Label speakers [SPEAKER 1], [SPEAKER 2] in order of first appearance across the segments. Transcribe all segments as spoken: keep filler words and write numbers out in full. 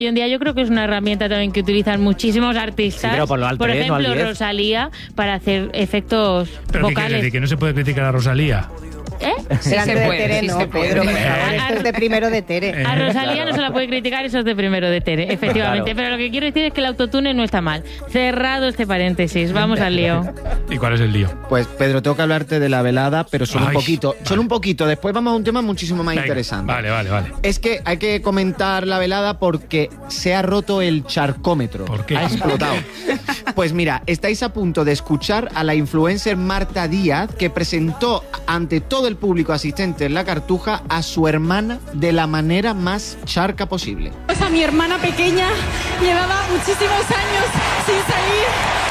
[SPEAKER 1] Hoy en día yo creo que es una herramienta también que utilizan muchísimos artistas.
[SPEAKER 2] Sí, pero por lo alto,
[SPEAKER 1] por
[SPEAKER 2] ¿eh?
[SPEAKER 1] ejemplo,
[SPEAKER 2] No al diez.
[SPEAKER 1] Rosalía, para hacer efectos
[SPEAKER 3] ¿Pero qué quiere
[SPEAKER 1] vocales.
[SPEAKER 3] decir? ¿Que no se puede criticar a Rosalía?
[SPEAKER 1] ¿Eh?
[SPEAKER 4] Sí
[SPEAKER 5] Delante
[SPEAKER 4] se
[SPEAKER 5] de
[SPEAKER 4] puede,
[SPEAKER 5] Tere,
[SPEAKER 4] sí
[SPEAKER 5] no,
[SPEAKER 4] se puede.
[SPEAKER 5] Pedro, por
[SPEAKER 3] Eh.
[SPEAKER 5] favor, esto es de primero de Tere.
[SPEAKER 1] A Rosalía no se la puede criticar, eso es de primero de Tere, efectivamente.
[SPEAKER 2] Claro.
[SPEAKER 1] Pero lo que quiero decir es que el autotune no está mal. Cerrado este paréntesis, vamos al lío.
[SPEAKER 3] ¿Y cuál es el lío?
[SPEAKER 6] Pues Pedro, tengo que hablarte de la velada, pero solo
[SPEAKER 3] Ay,
[SPEAKER 6] un poquito.
[SPEAKER 3] vale.
[SPEAKER 6] Solo un poquito. Después vamos a un tema muchísimo más
[SPEAKER 3] Venga,
[SPEAKER 6] interesante.
[SPEAKER 3] Vale, vale, vale.
[SPEAKER 6] Es que hay que comentar la velada porque se ha roto el charcómetro.
[SPEAKER 3] ¿Por qué?
[SPEAKER 6] Ha explotado. Pues mira, estáis a punto de escuchar a la influencer Marta Díaz, que presentó ante todo el público asistente en la Cartuja a su hermana de la manera más charca posible.
[SPEAKER 7] A mi hermana pequeña llevaba muchísimos años sin salir.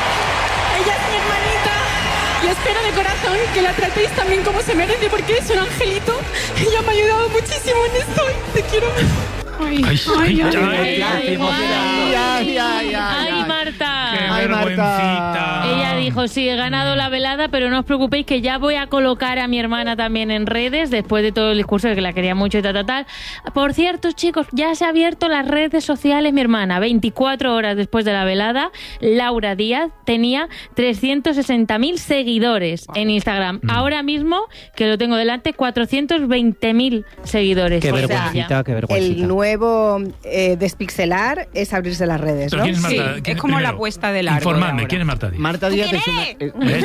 [SPEAKER 7] Ella es mi hermanita y espero de corazón que la tratéis también como se merece porque es un angelito. Ella me ha ayudado muchísimo en esto. Te quiero. Ay,
[SPEAKER 3] Ay,
[SPEAKER 7] ay,
[SPEAKER 3] ay,
[SPEAKER 7] ay,
[SPEAKER 3] ay,
[SPEAKER 1] Ay,
[SPEAKER 6] Ay, ay, ay,
[SPEAKER 1] ay,
[SPEAKER 6] ay.
[SPEAKER 1] Marta.
[SPEAKER 3] ¡Qué
[SPEAKER 6] Ay, Marta.
[SPEAKER 3] vergüencita!
[SPEAKER 1] Ella dijo, sí, he ganado la velada, pero no os preocupéis que ya voy a colocar a mi hermana también en redes, después de todo el discurso de que la quería mucho y tal, tal, tal. Por cierto, chicos, ya se ha abierto las redes sociales mi hermana. veinticuatro horas después de la velada, Laura Díaz tenía trescientos sesenta mil seguidores en Instagram. Ahora mismo, que lo tengo delante, cuatrocientos veinte mil seguidores.
[SPEAKER 2] Qué
[SPEAKER 1] O sea,
[SPEAKER 2] vergüencita, qué vergüencita.
[SPEAKER 5] El nuevo eh, despixelar es abrirse las redes,
[SPEAKER 3] ¿Pero
[SPEAKER 5] ¿no?
[SPEAKER 3] quién es
[SPEAKER 4] Sí,
[SPEAKER 3] Marta?
[SPEAKER 4] es
[SPEAKER 3] ¿Quién-
[SPEAKER 4] como la
[SPEAKER 3] primero,
[SPEAKER 4] puesta del árbol
[SPEAKER 3] Informadme,
[SPEAKER 4] ahora.
[SPEAKER 3] ¿quién es Marta Díaz?
[SPEAKER 6] Marta Díaz es una, es,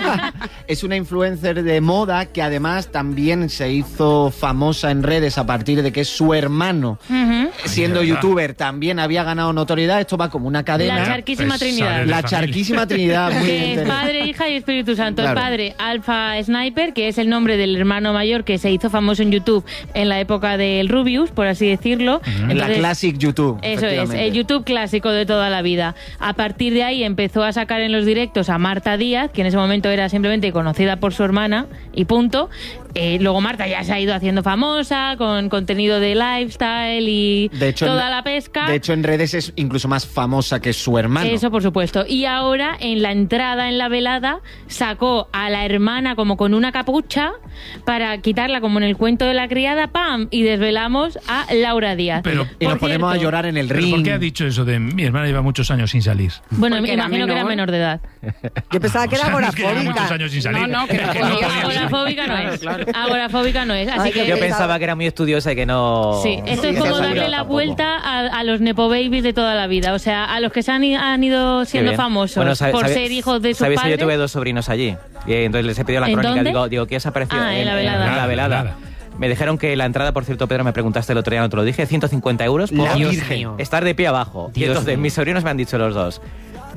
[SPEAKER 6] es una influencer de moda que además también se hizo famosa en redes a partir de que su hermano,
[SPEAKER 1] Ujú.
[SPEAKER 6] siendo
[SPEAKER 3] Ay, de verdad.
[SPEAKER 6] youtuber, también había ganado notoriedad. Esto va como una cadena.
[SPEAKER 1] La charquísima
[SPEAKER 3] Pues
[SPEAKER 1] Trinidad.
[SPEAKER 3] sale de
[SPEAKER 6] La
[SPEAKER 3] familia.
[SPEAKER 6] charquísima Trinidad. Muy
[SPEAKER 1] Que
[SPEAKER 6] bien,
[SPEAKER 1] es
[SPEAKER 6] Tere.
[SPEAKER 1] Padre, Hija y Espíritu Santo.
[SPEAKER 6] Claro.
[SPEAKER 1] El padre, Alpha Sniper, que es el nombre del hermano mayor que se hizo famoso en YouTube en la época del Rubius, por así decirlo.
[SPEAKER 6] En la
[SPEAKER 1] Entonces,
[SPEAKER 6] Classic YouTube.
[SPEAKER 1] Eso es,
[SPEAKER 6] efectivamente.
[SPEAKER 1] el YouTube clásico de toda la vida. A partir de ahí empezó a sacar en los directos a Marta Díaz, que en ese momento era simplemente conocida por su hermana, y punto. Eh, luego Marta ya se ha ido haciendo famosa con contenido de lifestyle y
[SPEAKER 6] De hecho,
[SPEAKER 1] toda
[SPEAKER 6] en,
[SPEAKER 1] la pesca.
[SPEAKER 6] De hecho, en redes es incluso más famosa que su hermano.
[SPEAKER 1] Eso, por supuesto. Y ahora, en la entrada, en la velada, sacó a la hermana como con una capucha para quitarla como en el cuento de la criada, ¡pam! Y desvelamos a Laura Díaz.
[SPEAKER 3] Pero-
[SPEAKER 6] Y nos
[SPEAKER 1] Por
[SPEAKER 6] ponemos
[SPEAKER 1] cierto,
[SPEAKER 6] a llorar en el
[SPEAKER 3] ¿Pero
[SPEAKER 6] ring.
[SPEAKER 3] por qué ha dicho eso de mi hermana lleva muchos años sin salir?
[SPEAKER 1] Bueno, me
[SPEAKER 4] Porque era
[SPEAKER 1] imagino que era
[SPEAKER 4] menor.
[SPEAKER 1] menor de edad.
[SPEAKER 5] Yo pensaba que era
[SPEAKER 3] O sea, no es que lleva muchos
[SPEAKER 5] agorafóbica.
[SPEAKER 3] años sin salir.
[SPEAKER 4] No, no, que
[SPEAKER 3] es
[SPEAKER 4] no
[SPEAKER 3] que
[SPEAKER 4] podía.
[SPEAKER 3] no podía ser.
[SPEAKER 1] Agorafóbica no es. Agorafóbica no es. Así
[SPEAKER 5] Ay,
[SPEAKER 1] que...
[SPEAKER 2] Yo
[SPEAKER 5] Yo
[SPEAKER 2] pensaba que era muy estudiosa y que no...
[SPEAKER 1] Sí, esto es
[SPEAKER 5] Sí,
[SPEAKER 1] como
[SPEAKER 5] eso
[SPEAKER 1] darle
[SPEAKER 5] seguro,
[SPEAKER 1] la
[SPEAKER 2] tampoco.
[SPEAKER 1] vuelta a, a los Nepo Babies de toda la vida. O sea, a los que se han, i- han ido
[SPEAKER 2] Qué
[SPEAKER 1] siendo
[SPEAKER 2] bien.
[SPEAKER 1] famosos
[SPEAKER 2] Bueno, sabe-
[SPEAKER 1] por
[SPEAKER 2] sabe-
[SPEAKER 1] ser hijos de sus
[SPEAKER 2] ¿Sabéis que
[SPEAKER 1] padres.
[SPEAKER 2] yo tuve dos sobrinos allí? Y entonces les he pedido la
[SPEAKER 1] ¿En
[SPEAKER 2] crónica.
[SPEAKER 1] dónde?
[SPEAKER 2] Digo, digo, ¿qué os ha parecido?
[SPEAKER 1] Ah, en la velada.
[SPEAKER 2] En la velada. Me dijeron que la entrada, por cierto, Pedro, me preguntaste el otro día, no te lo dije, ciento cincuenta euros por
[SPEAKER 6] La
[SPEAKER 2] Dios
[SPEAKER 6] Virgen.
[SPEAKER 2] mío. Estar de pie abajo. Y
[SPEAKER 6] Dios
[SPEAKER 2] entonces
[SPEAKER 6] mío.
[SPEAKER 2] mis sobrinos me han dicho los dos,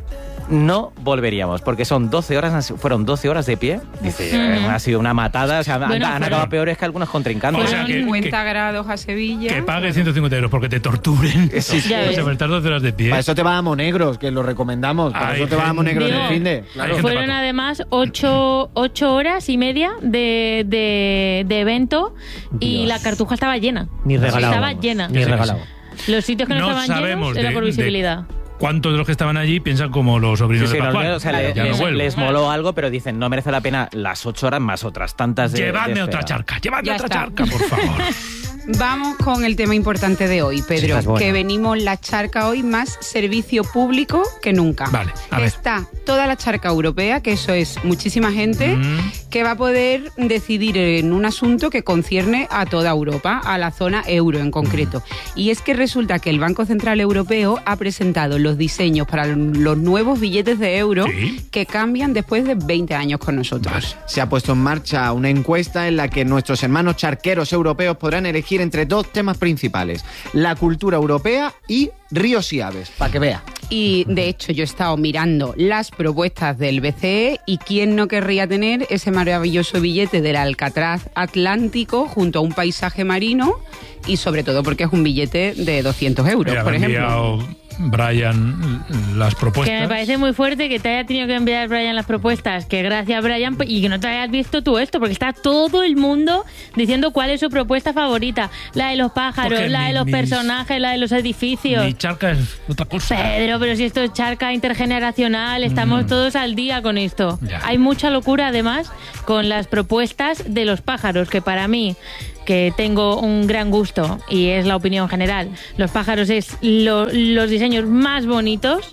[SPEAKER 2] no volveríamos, porque son doce horas, fueron doce horas de pie. Dice, eh,
[SPEAKER 1] Ujú.
[SPEAKER 2] ha sido una matada, o sea, han-
[SPEAKER 1] Bueno,
[SPEAKER 2] han,
[SPEAKER 1] fueron-
[SPEAKER 2] acabado peores que algunos contrincantes.
[SPEAKER 3] O sea,
[SPEAKER 4] Fueron
[SPEAKER 3] que-
[SPEAKER 4] cincuenta
[SPEAKER 3] que-
[SPEAKER 4] grados a Sevilla.
[SPEAKER 3] Que pague ciento cincuenta euros porque te torturen.
[SPEAKER 6] Sí, sí.
[SPEAKER 1] Ya
[SPEAKER 3] O sea,
[SPEAKER 1] ves.
[SPEAKER 3] por estar doce horas de pie.
[SPEAKER 6] Para eso te vas a Monegros, que lo recomendamos. Para
[SPEAKER 3] Hay
[SPEAKER 6] eso te vas a
[SPEAKER 3] gente-
[SPEAKER 6] Monegros en
[SPEAKER 1] Digo,
[SPEAKER 6] el fin de.
[SPEAKER 3] Hay
[SPEAKER 6] Claro.
[SPEAKER 3] gente
[SPEAKER 1] Fueron
[SPEAKER 3] pato.
[SPEAKER 1] además ocho, ocho horas y media de, de, de evento y
[SPEAKER 2] Dios.
[SPEAKER 1] la Cartuja estaba llena.
[SPEAKER 2] Ni regalado.
[SPEAKER 1] Estaba
[SPEAKER 2] vamos.
[SPEAKER 1] llena.
[SPEAKER 2] Ni regalado.
[SPEAKER 1] Los sitios que no,
[SPEAKER 3] No
[SPEAKER 1] estaban
[SPEAKER 3] sabemos
[SPEAKER 1] llenos era
[SPEAKER 3] de-
[SPEAKER 1] por
[SPEAKER 3] de-
[SPEAKER 1] visibilidad.
[SPEAKER 3] ¿Cuántos de los que estaban allí piensan como los sobrinos
[SPEAKER 2] Sí, sí,
[SPEAKER 3] de
[SPEAKER 2] no,
[SPEAKER 3] Pascual?
[SPEAKER 2] o sea,
[SPEAKER 1] Claro,
[SPEAKER 2] le-
[SPEAKER 3] Ya no
[SPEAKER 2] les,
[SPEAKER 3] vuelvo.
[SPEAKER 2] les moló algo, pero dicen, no merece la pena las ocho horas más otras tantas de
[SPEAKER 3] Llevadme
[SPEAKER 2] de
[SPEAKER 3] otra
[SPEAKER 2] espera.
[SPEAKER 3] charca, llevadme
[SPEAKER 4] Ya
[SPEAKER 3] otra
[SPEAKER 4] está.
[SPEAKER 3] charca, por favor.
[SPEAKER 4] Vamos con el tema importante de hoy, Pedro,
[SPEAKER 2] Esta es buena.
[SPEAKER 4] que venimos la charca hoy más servicio público que nunca.
[SPEAKER 3] Vale, a ver.
[SPEAKER 4] Está toda la charca europea, que eso es muchísima gente,
[SPEAKER 3] Mm.
[SPEAKER 4] que va a poder decidir en un asunto que concierne a toda Europa, a la zona euro en concreto. Y es que resulta que el Banco Central Europeo ha presentado los diseños para los nuevos billetes de euro
[SPEAKER 3] Sí.
[SPEAKER 4] que cambian después de veinte años con nosotros.
[SPEAKER 6] Se ha puesto en marcha una encuesta en la que nuestros hermanos charqueros europeos podrán elegir entre dos temas principales: la cultura europea y ríos y aves, para que vea.
[SPEAKER 4] Y de hecho yo he estado mirando las propuestas del B C E y quién no querría tener ese maravilloso billete del Alcatraz Atlántico junto a un paisaje marino y sobre todo porque es un billete de doscientos euros,
[SPEAKER 3] Mira,
[SPEAKER 4] por
[SPEAKER 3] me ha
[SPEAKER 4] ejemplo.
[SPEAKER 3] enviado Brian las propuestas.
[SPEAKER 1] Que me parece muy fuerte que te haya tenido que enviar Brian las propuestas, que gracias Brian, y que no te hayas visto tú esto, porque está todo el mundo diciendo cuál es su propuesta favorita. La de los pájaros,
[SPEAKER 3] Porque
[SPEAKER 1] la de
[SPEAKER 3] mi-
[SPEAKER 1] los
[SPEAKER 3] mis-
[SPEAKER 1] personajes, la de los edificios.
[SPEAKER 3] Mi charca es otra cosa.
[SPEAKER 1] Pedro, pero si esto es charca intergeneracional, estamos
[SPEAKER 3] Mm.
[SPEAKER 1] todos al día con esto.
[SPEAKER 3] Ya.
[SPEAKER 1] Hay mucha locura además con las propuestas de los pájaros, que para mí que tengo un gran gusto, y es la opinión general, los pájaros es lo, los diseños más bonitos,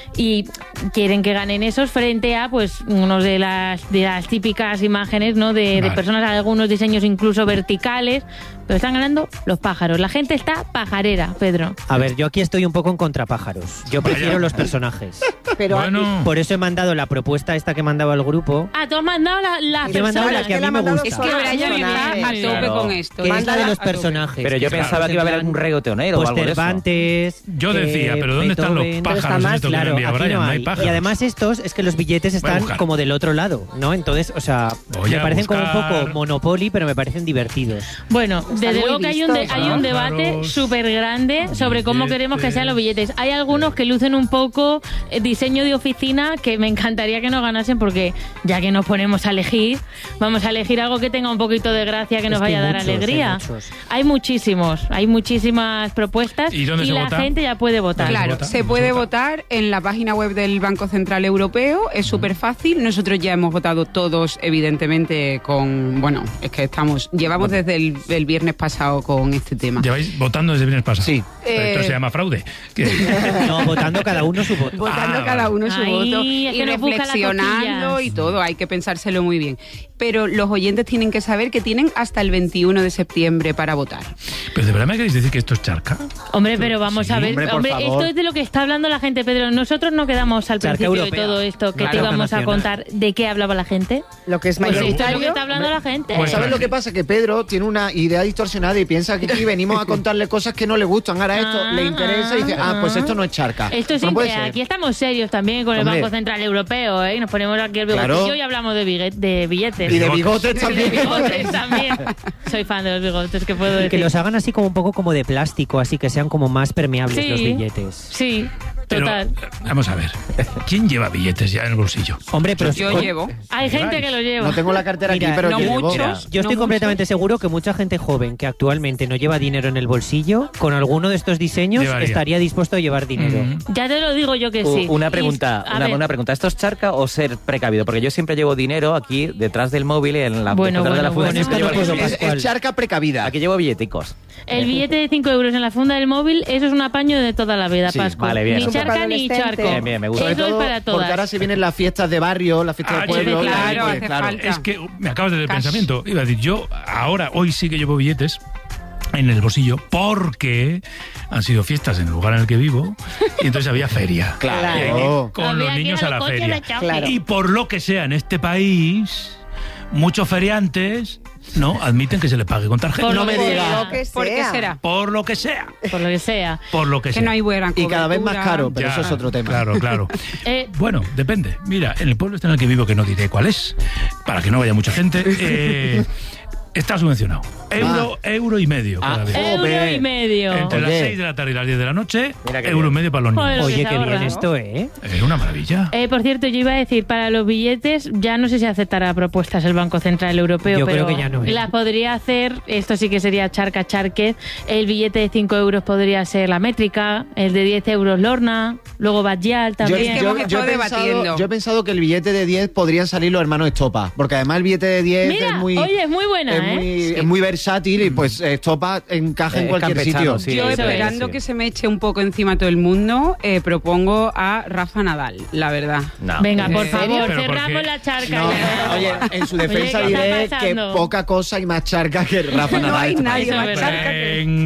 [SPEAKER 1] y quieren que ganen esos frente a pues unos de las de las típicas imágenes, ¿no? de,
[SPEAKER 3] Vale.
[SPEAKER 1] de personas, algunos diseños incluso verticales, pero están ganando los pájaros. La gente está pajarera, Pedro.
[SPEAKER 8] A ver, yo aquí estoy un poco en contrapájaros. Yo prefiero
[SPEAKER 3] Vaya.
[SPEAKER 8] los personajes.
[SPEAKER 5] Pero
[SPEAKER 3] Bueno,
[SPEAKER 8] Por eso he mandado la propuesta esta que mandaba al grupo.
[SPEAKER 1] Ah, tú has mandado la, la
[SPEAKER 8] Yo he mandado
[SPEAKER 1] persona.
[SPEAKER 8] la que a
[SPEAKER 5] que
[SPEAKER 8] mí
[SPEAKER 5] la ha
[SPEAKER 8] me
[SPEAKER 5] mandado
[SPEAKER 8] gusta.
[SPEAKER 4] Es que Brian está a tope
[SPEAKER 2] Claro.
[SPEAKER 4] con esto.
[SPEAKER 8] Que es la
[SPEAKER 4] Mándala
[SPEAKER 8] de los
[SPEAKER 4] a tope.
[SPEAKER 8] personajes.
[SPEAKER 2] Pero yo
[SPEAKER 8] Que
[SPEAKER 2] pensaba que iba a haber algún reggaetonero o algo
[SPEAKER 8] Pues
[SPEAKER 2] de eso.
[SPEAKER 8] Cervantes.
[SPEAKER 3] yo decía,
[SPEAKER 8] eh,
[SPEAKER 3] pero ¿dónde están los
[SPEAKER 8] Beethoven.
[SPEAKER 5] Pero está
[SPEAKER 3] pájaros
[SPEAKER 5] más
[SPEAKER 3] estos que me
[SPEAKER 8] Claro,
[SPEAKER 3] envía
[SPEAKER 8] aquí
[SPEAKER 3] Brian?
[SPEAKER 8] no
[SPEAKER 3] No hay
[SPEAKER 8] hay.
[SPEAKER 3] pájaros.
[SPEAKER 8] Y además estos, es que los billetes
[SPEAKER 3] Voy a
[SPEAKER 8] están
[SPEAKER 3] buscar.
[SPEAKER 8] como del otro lado, ¿no? Entonces, o sea,
[SPEAKER 3] Voy
[SPEAKER 8] me
[SPEAKER 3] a
[SPEAKER 8] parecen como un
[SPEAKER 3] buscar.
[SPEAKER 8] poco Monopoly, pero me parecen divertidos.
[SPEAKER 1] Bueno, desde
[SPEAKER 5] muy
[SPEAKER 1] luego que hay un, de-
[SPEAKER 5] vistos,
[SPEAKER 1] hay un
[SPEAKER 3] ¿no?
[SPEAKER 1] debate
[SPEAKER 3] Pájaros,
[SPEAKER 1] súper grande sobre cómo
[SPEAKER 3] billetes.
[SPEAKER 1] queremos que sean los billetes. Hay algunos que lucen un poco eh, diseño de oficina, que me encantaría que nos ganasen, porque ya que nos ponemos a elegir, vamos a elegir algo que tenga un poquito de gracia, que nos
[SPEAKER 8] Es que
[SPEAKER 1] vaya a dar
[SPEAKER 8] muchos, hay
[SPEAKER 1] alegría.
[SPEAKER 8] muchos.
[SPEAKER 1] Hay muchísimos, hay muchísimas propuestas
[SPEAKER 3] ¿Y dónde se
[SPEAKER 1] la
[SPEAKER 3] vota?
[SPEAKER 1] gente ya puede votar.
[SPEAKER 3] ¿Dónde
[SPEAKER 4] Claro,
[SPEAKER 3] vota?
[SPEAKER 4] se
[SPEAKER 3] ¿Dónde
[SPEAKER 4] puede
[SPEAKER 3] se vota?
[SPEAKER 4] votar en la página web del Banco Central Europeo, es súper fácil. Nosotros ya hemos votado todos, evidentemente, con... Bueno, es que estamos... Llevamos desde el, el viernes pasado con este tema.
[SPEAKER 3] Lleváis votando desde el viernes pasado.
[SPEAKER 6] Sí.
[SPEAKER 3] Pero esto
[SPEAKER 4] Eh,
[SPEAKER 3] se llama fraude. Que-
[SPEAKER 8] No, votando cada uno su voto.
[SPEAKER 4] Votando
[SPEAKER 3] Ah,
[SPEAKER 4] cada
[SPEAKER 3] vale.
[SPEAKER 4] uno su
[SPEAKER 1] Ay,
[SPEAKER 4] voto
[SPEAKER 1] es
[SPEAKER 4] y
[SPEAKER 1] que nos busca las
[SPEAKER 4] reflexionando
[SPEAKER 1] costillas.
[SPEAKER 4] y todo, hay que pensárselo muy bien. Pero los oyentes tienen que saber que tienen hasta el veintiuno de septiembre para votar.
[SPEAKER 3] Pero ¿de verdad me queréis decir que esto es charca?
[SPEAKER 1] Hombre, pero vamos
[SPEAKER 3] Sí,
[SPEAKER 1] a ver,
[SPEAKER 6] hombre, por
[SPEAKER 1] hombre,
[SPEAKER 6] favor.
[SPEAKER 1] esto es de lo que está hablando la gente, Pedro. Nosotros no quedamos al
[SPEAKER 8] Charca
[SPEAKER 1] principio
[SPEAKER 8] europea.
[SPEAKER 1] de todo esto, que te
[SPEAKER 8] Claro,
[SPEAKER 1] íbamos a
[SPEAKER 8] nacional.
[SPEAKER 1] contar de qué hablaba la gente.
[SPEAKER 5] lo que es
[SPEAKER 1] Pues esto es lo que
[SPEAKER 5] mayoritario.
[SPEAKER 1] está hablando la gente.
[SPEAKER 3] Pues,
[SPEAKER 6] ¿Sabes lo que pasa? Que Pedro tiene una idea distorsionada y piensa que aquí venimos a contarle cosas que no le gustan. Ahora esto
[SPEAKER 1] Ah,
[SPEAKER 6] le interesa y dice, ah,
[SPEAKER 1] ah.
[SPEAKER 6] pues esto no es charca.
[SPEAKER 1] Esto es
[SPEAKER 6] no puede
[SPEAKER 1] eh,
[SPEAKER 6] ser.
[SPEAKER 1] aquí estamos serios también con el
[SPEAKER 6] Hombre.
[SPEAKER 1] Banco Central Europeo, ¿eh? Nos ponemos aquí el
[SPEAKER 6] Claro.
[SPEAKER 1] bigotillo y hablamos de, bigue- de billetes.
[SPEAKER 6] Y de bigotes
[SPEAKER 1] De
[SPEAKER 6] también.
[SPEAKER 1] bigotes también. Soy fan de los bigotes, que puedo
[SPEAKER 8] Y
[SPEAKER 1] decir.
[SPEAKER 8] que los hagan así como un poco como de plástico, así que sean como más permeables
[SPEAKER 1] Sí.
[SPEAKER 8] los billetes.
[SPEAKER 1] Sí,
[SPEAKER 3] Pero,
[SPEAKER 1] total.
[SPEAKER 3] eh, vamos a ver. ¿Quién lleva billetes ya en el bolsillo?
[SPEAKER 8] Hombre, pero
[SPEAKER 4] Yo
[SPEAKER 8] con-
[SPEAKER 4] llevo.
[SPEAKER 1] Hay gente que lo lleva.
[SPEAKER 6] No tengo la cartera
[SPEAKER 8] Mira,
[SPEAKER 6] aquí, pero
[SPEAKER 4] no
[SPEAKER 6] yo llevo.
[SPEAKER 4] muchos.
[SPEAKER 8] Mira, yo estoy
[SPEAKER 4] No
[SPEAKER 8] completamente seguro que mucha gente joven que actualmente no lleva dinero en el bolsillo, con alguno de estos diseños
[SPEAKER 3] Llevaría.
[SPEAKER 8] estaría dispuesto a llevar dinero.
[SPEAKER 3] Mm.
[SPEAKER 1] Ya te lo digo yo que
[SPEAKER 2] U-
[SPEAKER 1] sí.
[SPEAKER 2] Una
[SPEAKER 1] Y-
[SPEAKER 2] pregunta,
[SPEAKER 1] a
[SPEAKER 2] una,
[SPEAKER 1] ver,
[SPEAKER 2] una pregunta. ¿Esto es charca o ser precavido? Porque yo siempre llevo dinero aquí detrás del móvil en la
[SPEAKER 1] Bueno,
[SPEAKER 2] detrás de la
[SPEAKER 1] bueno,
[SPEAKER 2] funda.
[SPEAKER 1] bueno.
[SPEAKER 2] siempre llevo
[SPEAKER 8] Esto no
[SPEAKER 2] el
[SPEAKER 8] puedo
[SPEAKER 2] bolsillo.
[SPEAKER 6] Es,
[SPEAKER 8] Pascual.
[SPEAKER 6] es charca precavida.
[SPEAKER 2] Aquí llevo billeticos.
[SPEAKER 1] El billete de cinco euros en la funda del móvil, eso es un apaño de toda la vida,
[SPEAKER 2] Sí,
[SPEAKER 1] Pascu.
[SPEAKER 2] vale, bien.
[SPEAKER 1] Ni
[SPEAKER 2] Es un
[SPEAKER 1] charca
[SPEAKER 5] poco
[SPEAKER 1] ni
[SPEAKER 5] adolescente.
[SPEAKER 1] charco.
[SPEAKER 2] Bien, bien, me gusta.
[SPEAKER 6] Sobre
[SPEAKER 1] Eso
[SPEAKER 6] todo
[SPEAKER 1] es para
[SPEAKER 6] porque ahora
[SPEAKER 1] todas.
[SPEAKER 6] se vienen las fiestas de barrio, las fiestas
[SPEAKER 3] Ah,
[SPEAKER 6] de pueblo.
[SPEAKER 3] sí,
[SPEAKER 4] claro,
[SPEAKER 6] pues,
[SPEAKER 4] hace
[SPEAKER 6] claro.
[SPEAKER 4] falta.
[SPEAKER 3] Es que me acabas de dar el
[SPEAKER 4] Cash.
[SPEAKER 3] pensamiento. Iba a decir, yo ahora, hoy sí que llevo billetes en el bolsillo porque han sido fiestas en el lugar en el que vivo y entonces había feria.
[SPEAKER 6] Claro.
[SPEAKER 3] Y hay que ir con
[SPEAKER 1] Había
[SPEAKER 3] los
[SPEAKER 1] que ir
[SPEAKER 3] niños
[SPEAKER 1] a
[SPEAKER 3] a la
[SPEAKER 1] los coches
[SPEAKER 3] feria.
[SPEAKER 1] de choque.
[SPEAKER 5] Claro.
[SPEAKER 3] Y por lo que sea, en este país, muchos feriantes no admiten que se les pague con tarjeta.
[SPEAKER 1] Por
[SPEAKER 6] No
[SPEAKER 1] lo
[SPEAKER 6] me
[SPEAKER 1] que
[SPEAKER 6] digas.
[SPEAKER 1] sea.
[SPEAKER 5] Lo que
[SPEAKER 4] ¿Por qué
[SPEAKER 5] sea.
[SPEAKER 4] será?
[SPEAKER 3] Por lo que sea.
[SPEAKER 1] Por lo que sea.
[SPEAKER 3] Por lo que
[SPEAKER 4] Que
[SPEAKER 3] sea.
[SPEAKER 4] no hay buena
[SPEAKER 6] Y cada vez más
[SPEAKER 4] cobertura.
[SPEAKER 6] caro, pero
[SPEAKER 3] Ya,
[SPEAKER 6] eso es otro tema.
[SPEAKER 3] Claro, claro.
[SPEAKER 1] Eh,
[SPEAKER 3] Bueno, depende. Mira, en el pueblo este en el que vivo, que no diré cuál es, para que no vaya mucha gente, eh, está subvencionado. Euro, euro y medio cada
[SPEAKER 6] Ah,
[SPEAKER 3] día.
[SPEAKER 6] eh.
[SPEAKER 1] euro
[SPEAKER 6] Jope.
[SPEAKER 1] y medio.
[SPEAKER 3] Entre las
[SPEAKER 6] Oye.
[SPEAKER 3] seis de la tarde y las diez de la noche,
[SPEAKER 2] Mira qué
[SPEAKER 3] euro y
[SPEAKER 2] bien.
[SPEAKER 3] medio para los
[SPEAKER 1] Joder,
[SPEAKER 3] niños.
[SPEAKER 1] lo que
[SPEAKER 8] Oye,
[SPEAKER 1] se
[SPEAKER 8] qué bien
[SPEAKER 1] ahorra, ¿no?
[SPEAKER 8] esto, ¿eh?
[SPEAKER 3] Es una maravilla.
[SPEAKER 1] Eh, por cierto, yo iba a decir, para los billetes, ya no sé si aceptará propuestas el Banco Central Europeo,
[SPEAKER 8] Yo
[SPEAKER 1] pero
[SPEAKER 8] creo que ya no, ¿eh?
[SPEAKER 1] las podría hacer, esto sí que sería charca charquez, el billete de cinco euros podría ser la métrica, el de diez euros Lorna, luego Badial
[SPEAKER 6] Yo,
[SPEAKER 1] también.
[SPEAKER 4] que hemos
[SPEAKER 6] yo-
[SPEAKER 4] estado
[SPEAKER 6] yo he pensado,
[SPEAKER 4] debatiendo.
[SPEAKER 6] yo he pensado que el billete de diez podrían salir los hermanos Estopa, porque además el billete de diez
[SPEAKER 1] Mira,
[SPEAKER 6] es muy,
[SPEAKER 1] oye, es muy buena,
[SPEAKER 6] es
[SPEAKER 1] ¿eh?
[SPEAKER 6] muy,
[SPEAKER 4] Sí.
[SPEAKER 6] es muy versátil y pues Estopa encaja en
[SPEAKER 2] Es
[SPEAKER 6] cualquier
[SPEAKER 2] campechano,
[SPEAKER 6] sitio.
[SPEAKER 2] sí.
[SPEAKER 4] Yo
[SPEAKER 2] eso
[SPEAKER 4] esperando
[SPEAKER 2] es, sí.
[SPEAKER 4] que se me eche un poco encima todo el mundo, eh, propongo a Rafa Nadal, la verdad.
[SPEAKER 2] No.
[SPEAKER 1] Venga, por
[SPEAKER 4] ¿En serio?
[SPEAKER 1] favor,
[SPEAKER 3] ¿Pero por
[SPEAKER 1] cerramos
[SPEAKER 3] qué?
[SPEAKER 1] la charca.
[SPEAKER 6] No,
[SPEAKER 1] ya.
[SPEAKER 6] oye, en su defensa
[SPEAKER 1] Oye, ¿qué está
[SPEAKER 6] diré que
[SPEAKER 1] pasando?
[SPEAKER 6] poca cosa hay más charca que Rafa
[SPEAKER 4] No
[SPEAKER 6] Nadal.
[SPEAKER 4] hay nadie
[SPEAKER 1] Eso es
[SPEAKER 4] más
[SPEAKER 1] verdad.
[SPEAKER 4] charca que...
[SPEAKER 3] Venga.